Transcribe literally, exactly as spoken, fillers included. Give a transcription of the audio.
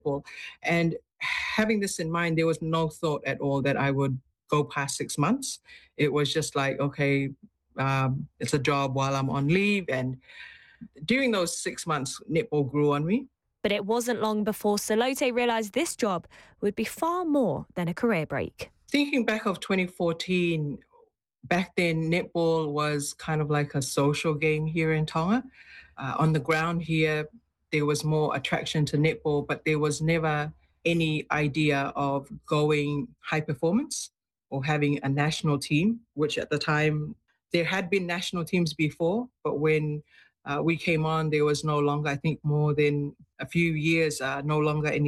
netball. And having this in mind, there was no thought at all that I would go past six months. It was just like, okay, um, it's a job while I'm on leave. And during those six months, netball grew on me. But it wasn't long before Salote realised this job would be far more than a career break. Thinking back of twenty fourteen, back then netball was kind of like a social game here in Tonga. Uh, on the ground here, there was more attraction to netball, but there was never any idea of going high performance or having a national team, which at the time there had been national teams before, but when uh, we came on, there was no longer, I think more than a few years, uh, no longer any